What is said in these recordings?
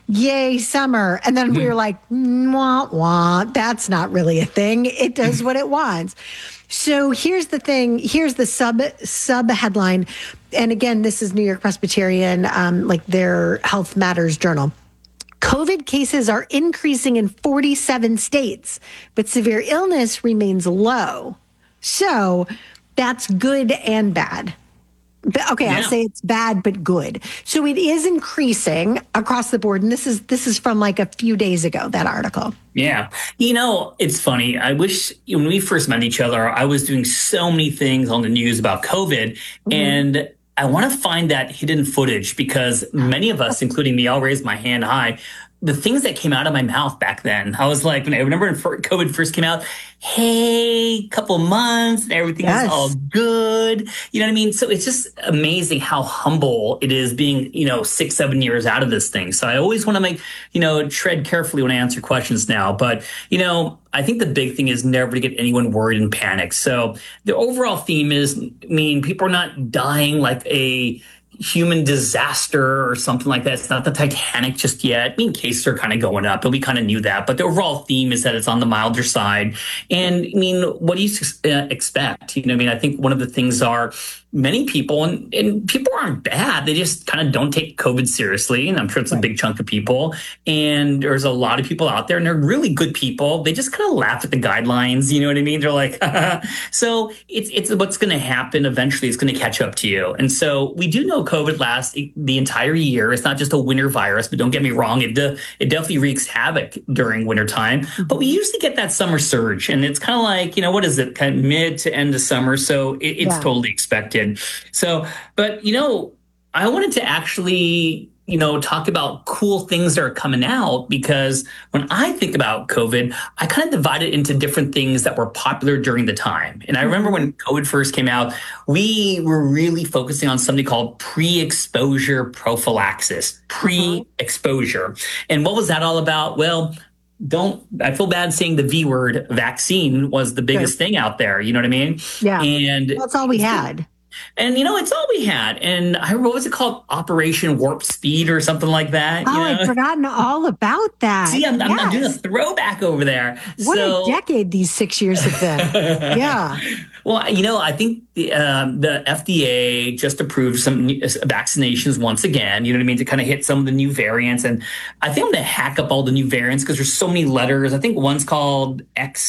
yay, summer. And then we were like, wah, wah, that's not really a thing. It does what it wants. So here's the thing. Here's the sub headline. And again, this is New York Presbyterian, like their Health Matters journal. COVID cases are increasing in 47 states, but severe illness remains low. So that's good and bad. Okay, yeah. I'll say it's bad, but good. So it is increasing across the board. And this is from like a few days ago, that article. Yeah. It's funny. I wish when we first met each other, I was doing so many things on the news about COVID. Mm-hmm. And I want to find that hidden footage because many of us, including me, I'll raise my hand high. The things that came out of my mouth back then, I was like, I remember when COVID first came out, hey, couple months and everything was all good. You know what I mean? So it's just amazing how humble it is being, 6-7 years out of this thing. So I always want to tread carefully when I answer questions now. But, I think the big thing is never to get anyone worried and panic. So the overall theme is, people are not dying like a human disaster or something like that. It's not the Titanic just yet. Cases are kind of going up, and we kind of knew that. But the overall theme is that it's on the milder side. And what do you expect? I think one of the things are many people, and people aren't bad. They just kind of don't take COVID seriously. And I'm sure it's a big chunk of people. And there's a lot of people out there, and they're really good people. They just kind of laugh at the guidelines. You know what I mean? They're like, so it's what's going to happen eventually. It's going to catch up to you. And so we do know COVID lasts the entire year. It's not just a winter virus, but don't get me wrong. It definitely wreaks havoc during wintertime. But we usually get that summer surge. And it's kind of like, what is it? Kind of mid to end of summer. So it's totally expected. So, but, I wanted to actually, talk about cool things that are coming out, because when I think about COVID, I kind of divide it into different things that were popular during the time. And I remember when COVID first came out, we were really focusing on something called pre-exposure prophylaxis, pre-exposure. And what was that all about? Well, I feel bad saying the V word, vaccine was the biggest thing out there. You know what I mean? Yeah. And that's all we had. And, it's all we had. And what was it called? Operation Warp Speed or something like that. Oh, I'd forgotten all about that. See, I'm doing a throwback over there. What a decade these 6 years have been. Yeah. Well, I think the FDA just approved some vaccinations once again, you know what I mean, to kind of hit some of the new variants. And I think I'm going to hack up all the new variants because there's so many letters. I think one's called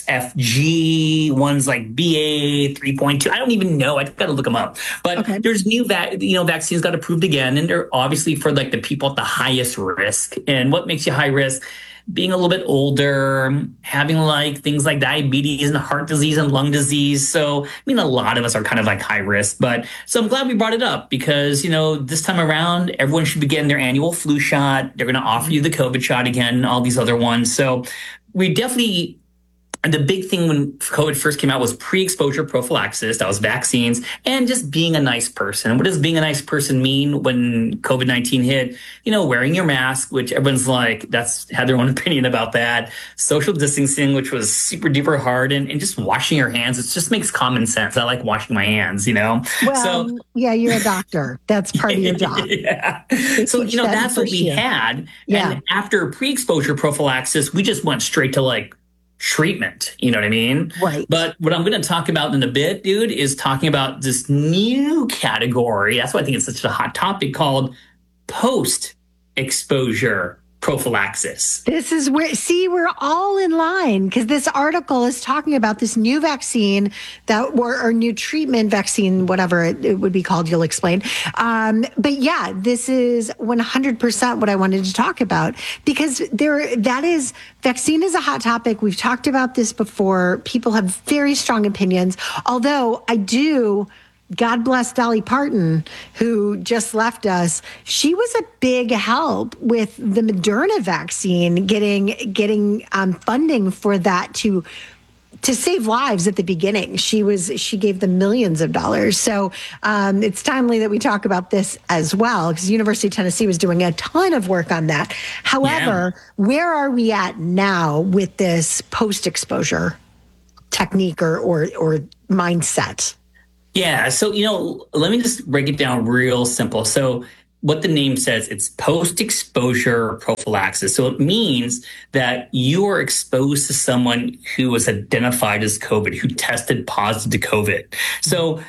XFG, one's like BA 3.2. I don't even know. I've got to look them up. But there's new vaccines got approved again. And they're obviously for like the people at the highest risk. And what makes you high risk? Being a little bit older, having like things like diabetes and heart disease and lung disease. So, a lot of us are kind of like high risk, so I'm glad we brought it up because, this time around, everyone should be getting their annual flu shot. They're going to offer you the COVID shot again, all these other ones. So we definitely, the big thing when COVID first came out was pre-exposure prophylaxis. That was vaccines and just being a nice person. What does being a nice person mean when COVID-19 hit? Wearing your mask, which everyone's like, had their own opinion about that. Social distancing, which was super duper hard, and just washing your hands. It just makes common sense. I like washing my hands, Well, so, yeah, you're a doctor. That's part of your job. Yeah. So, that's what we had. Yeah. And after pre-exposure prophylaxis, we just went straight to like treatment, you know what I mean? Right. But what I'm going to talk about in a bit, dude, is talking about this new category. That's why I think it's such a hot topic called post-exposure prophylaxis. This is we're all in line because this article is talking about this new vaccine or new treatment vaccine, whatever it would be called. You'll explain. But yeah, this is 100% what I wanted to talk about because vaccine is a hot topic. We've talked about this before. People have very strong opinions, although God bless Dolly Parton, who just left us. She was a big help with the Moderna vaccine, getting funding for that to save lives at the beginning. She gave them millions of dollars. So it's timely that we talk about this as well, because University of Tennessee was doing a ton of work on that. However, where are we at now with this post-exposure technique or mindset? Yeah. So, let me just break it down real simple. So what the name says, it's post-exposure prophylaxis. So it means that you are exposed to someone who was identified as COVID, who tested positive to COVID. So,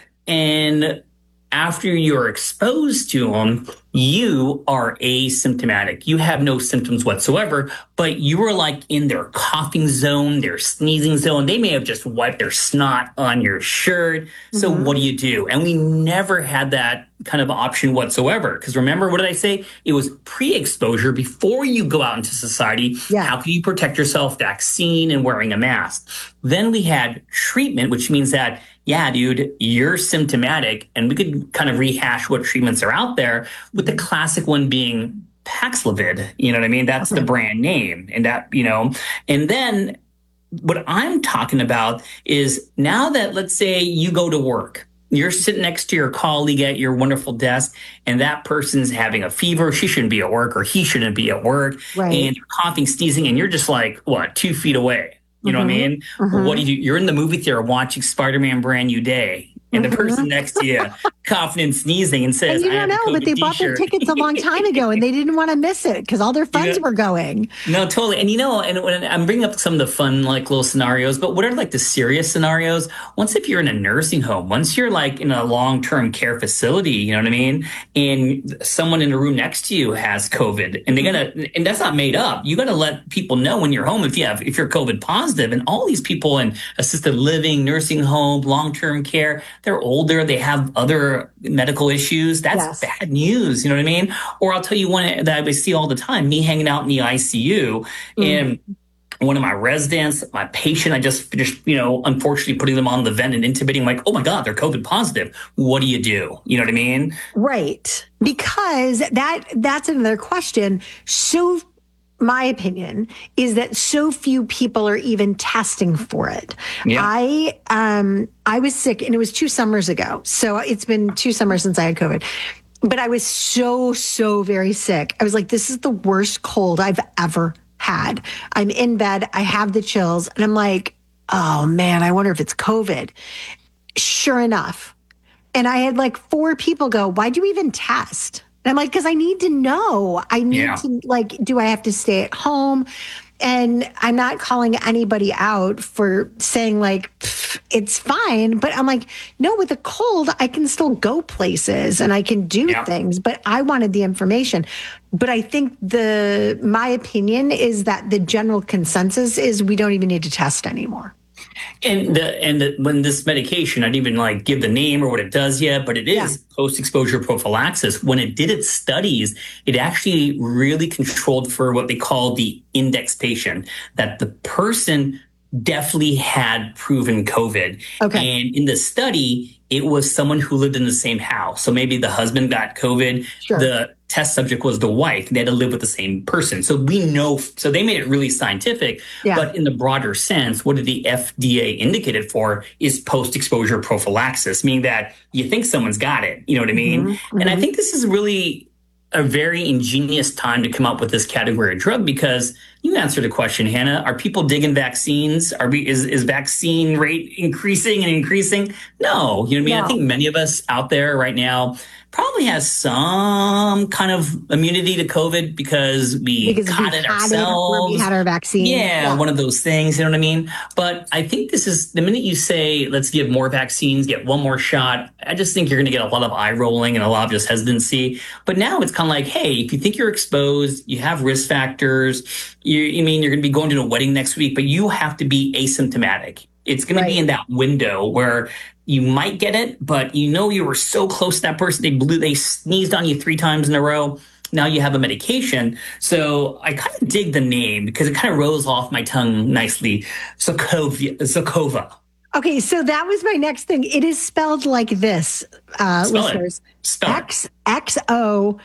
and after you're exposed to them, you are asymptomatic. You have no symptoms whatsoever, but you are like in their coughing zone, their sneezing zone. They may have just wiped their snot on your shirt. So what do you do? And we never had that kind of option whatsoever. Because remember, what did I say? It was pre-exposure before you go out into society. Yeah. How can you protect yourself? Vaccine and wearing a mask. Then we had treatment, which means that, yeah, dude, you're symptomatic. And we could kind of rehash what treatments are out there, with the classic one being Paxlovid. You know what I mean? That's the brand name. And that, and then what I'm talking about is now that, let's say you go to work, you're sitting next to your colleague at your wonderful desk, and that person's having a fever. She shouldn't be at work, or he shouldn't be at work. Right. And you're coughing, sneezing, and you're just like, 2 feet away. You know what I mean? What do you do? You're in the movie theater watching Spider-Man Brand New Day, and the person next to you coughing and sneezing and says, And you I have don't a know, but they COVID bought their t-shirt. tickets a long time ago and they didn't want to miss it because all their friends were going. No, totally. And and when I'm bringing up some of the fun, like little scenarios, but what are like the serious scenarios? Once if you're in a nursing home, once you're like in a long-term care facility, you know what I mean? And someone in the room next to you has COVID, and and that's not made up. You got to let people know when you're home if you're COVID positive. And all these people in assisted living, nursing home, long-term care, they're older, they have other medical issues. That's bad news. You know what I mean? Or I'll tell you one that I see all the time, me hanging out in the ICU and one of my residents, my patient, I just finished, unfortunately putting them on the vent and intubating, like, oh my God, they're COVID positive. What do you do? You know what I mean? Right. Because that's another question. So my opinion is that so few people are even testing for it. Yeah. I was sick, and it was 2 summers ago. So it's been 2 summers since I had COVID. But I was so very sick. I was like, this is the worst cold I've ever had. I'm in bed, I have the chills, and I'm like, oh man, I wonder if it's COVID. Sure enough. And I had like 4 people go, why'd you even test? And I'm like, because I need to know. I need to, like, do I have to stay at home? And I'm not calling anybody out for saying like, it's fine. But I'm like, no, with a cold, I can still go places and I can do things. But I wanted the information. But I think my opinion is that the general consensus is we don't even need to test anymore. And when this medication, I didn't even like give the name or what it does yet, but it is post-exposure prophylaxis. When it did its studies, it actually really controlled for what they call the index patient, that the person definitely had proven COVID. Okay. And in the study, it was someone who lived in the same house. So maybe the husband got COVID. Sure. The test subject was the wife. They had to live with the same person. So we know, so they made it really scientific. Yeah. But in the broader sense, what did the FDA indicate it for is post-exposure prophylaxis, meaning that you think someone's got it. You know what I mean? Mm-hmm. And I think this is really a very ingenious time to come up with this category of drug, because you answered the question, Hannah. Are people digging vaccines? Is vaccine rate increasing and increasing? No. You know what I mean? No. I think many of us out there right now probably has some kind of immunity to COVID because we caught it ourselves. We had our vaccine. Yeah, one of those things, you know what I mean? But I think this is, the minute you say, let's give more vaccines, get one more shot, I just think you're going to get a lot of eye rolling and a lot of just hesitancy. But now it's kind of like, hey, if you think you're exposed, you have risk factors, you're going to be going to a wedding next week, but you have to be asymptomatic. It's going to be in that window where you might get it, but you were so close to that person. They sneezed on you 3 times in a row. Now you have a medication. So I kind of dig the name because it kind of rolls off my tongue nicely. Zocova. Okay, so that was my next thing. It is spelled like this, listeners. XXOCOVA.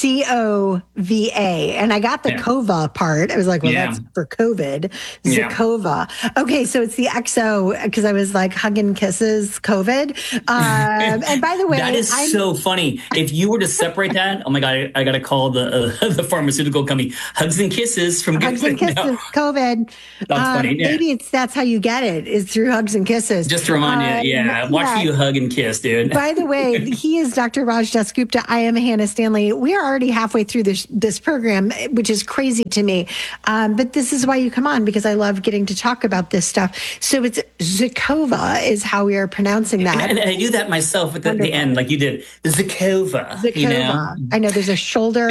And I got the COVA part. I was like, well, that's for COVID. Zocova. Okay, so it's the XO, because I was like hugging kisses, COVID. And by the way, that is so funny. If you were to separate that, oh my God, I got to call the pharmaceutical company. Hugs and kisses from Hugs and kisses, COVID. That's funny. Yeah. Maybe that's how you get it, is through hugs and kisses. Just to remind you, watch you hug and kiss, dude. By the way, he is Dr. Raj Dasgupta. I am Hannah Stanley. We are already halfway through this program, which is crazy to me. But this is why you come on, because I love getting to talk about this stuff. So it's Zykova is how we are pronouncing that. And I do that myself at the end, like you did. Zykova. Zykova. You know? I know there's a shoulder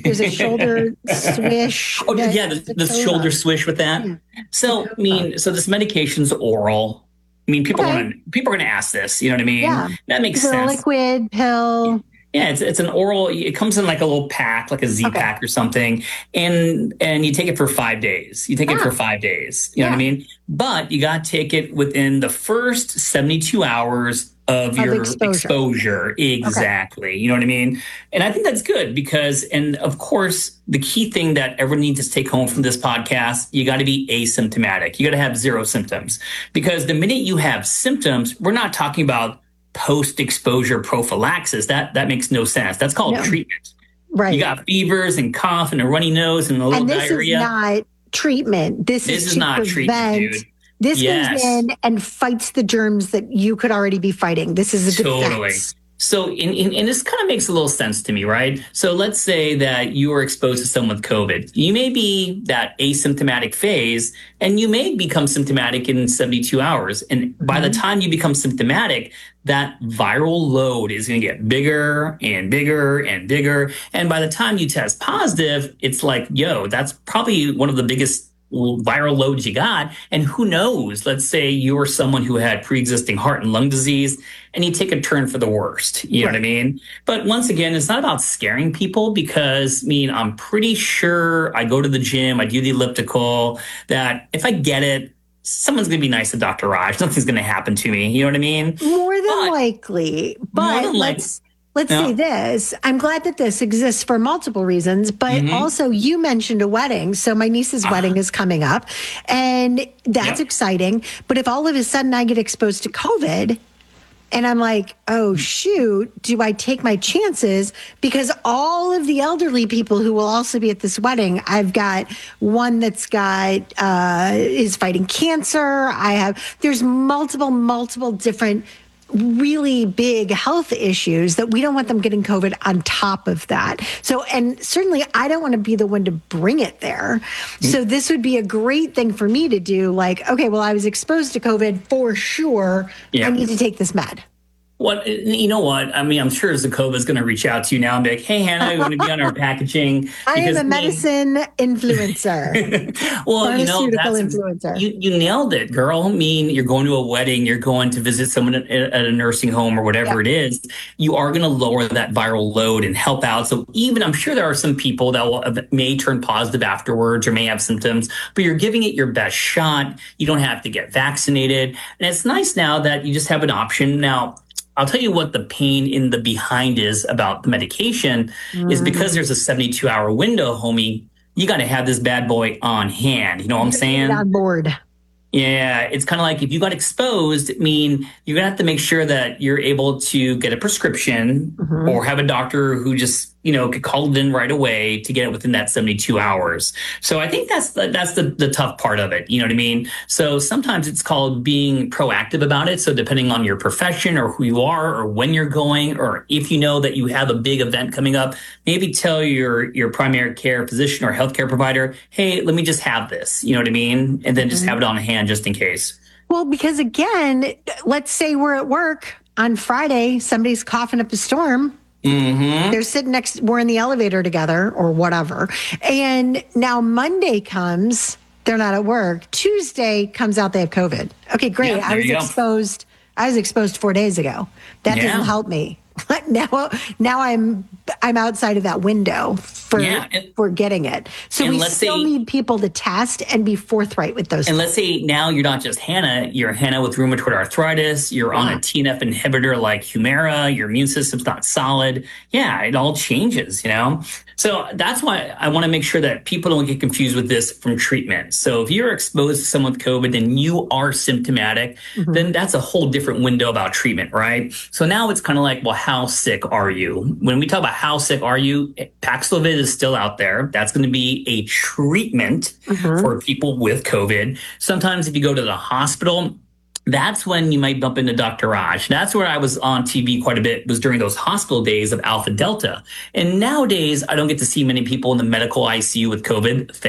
swish. Oh, yeah, the shoulder swish with that. Yeah. So, I mean, so this medication's oral. I mean, people are going to ask this. You know what I mean? Yeah. That makes sense. A liquid pill. Yeah, it's an oral. It comes in like a little pack, like a Z pack or something, and you take it for 5 days. You take it for 5 days. You know what I mean? But you got to take it within the first 72 hours of your exposure. Exactly. Okay. You know what I mean? And I think that's good because, and of course, the key thing that everyone needs to take home from this podcast, you got to be asymptomatic. You got to have zero symptoms, because the minute you have symptoms, we're not talking about post-exposure prophylaxis. That makes no sense. That's called treatment. Right. You got fevers and cough and a runny nose and a little diarrhea. This is not treatment. This is not treatment, dude. This goes in and fights the germs that you could already be fighting. This is a defense. So, and this kind of makes a little sense to me, right? So let's say that you are exposed to someone with COVID. You may be that asymptomatic phase, and you may become symptomatic in 72 hours. And by the time you become symptomatic, that viral load is going to get bigger and bigger and bigger. And by the time you test positive, it's like, yo, that's probably one of the biggest viral loads you got. And who knows, let's say you're someone who had pre-existing heart and lung disease and you take a turn for the worst. You know what I mean? But once again, it's not about scaring people, because I mean, I'm pretty sure I go to the gym, I do the elliptical, that if I get it, someone's going to be nice to Dr. Raj. Nothing's going to happen to me. You know what I mean? More than likely. But let's say this. I'm glad that this exists for multiple reasons, but also you mentioned a wedding. So my niece's wedding is coming up, and that's exciting. But if all of a sudden I get exposed to COVID and I'm like, oh, shoot, do I take my chances? Because all of the elderly people who will also be at this wedding, I've got one that's is fighting cancer. There's multiple different really big health issues that we don't want them getting COVID on top of that. So, and certainly I don't want to be the one to bring it there. So this would be a great thing for me to do. Like, okay, well, I was exposed to COVID for sure. I need to take this med. What, you know what? I mean, I'm sure Zykova is going to reach out to you now and be like, hey, Hannah, you want to be on our packaging? I am a medicine influencer. Well, you know, influencer. You nailed it, girl. I mean, you're going to a wedding, you're going to visit someone at a nursing home or whatever it is. You are going to lower that viral load and help out. So even, I'm sure there are some people that may turn positive afterwards or may have symptoms, but you're giving it your best shot. You don't have to get vaccinated. And it's nice now that you just have an option. Now, I'll tell you what the pain in the behind is about the medication is because there's a 72-hour window, homie. You got to have this bad boy on hand. You know what I'm saying? On board. Yeah, it's kind of like if you got exposed, I mean, you're going to have to make sure that you're able to get a prescription or have a doctor who just, could call it in right away to get it within that 72 hours. So I think that's the tough part of it. You know what I mean? So sometimes it's called being proactive about it. So depending on your profession or who you are or when you're going, or if you know that you have a big event coming up, maybe tell your primary care physician or healthcare provider, hey, let me just have this. You know what I mean? And then just have it on hand just in case. Well, because again, let's say we're at work on Friday, somebody's coughing up a storm. They're sitting we're in the elevator together or whatever. And now Monday comes, they're not at work. Tuesday comes out, they have COVID. Okay, great. I was exposed 4 days ago. That doesn't help me. Now I'm outside of that window for getting it. So we still need people to test and be forthright with those. And let's say now you're not just Hannah, you're Hannah with rheumatoid arthritis, you're on a TNF inhibitor like Humira, your immune system's not solid. Yeah, it all changes, So that's why I want to make sure that people don't get confused with this from treatment. So if you're exposed to someone with COVID and you are symptomatic, then that's a whole different window about treatment, right? So now it's kind of like, well, how sick are you? When we talk about how sick are you, Paxlovid is still out there. That's going to be a treatment for people with COVID. Sometimes if you go to the hospital, that's when you might bump into Dr. Raj. That's where I was on TV quite a bit, was during those hospital days of Alpha Delta. And nowadays, I don't get to see many people in the medical ICU with COVID.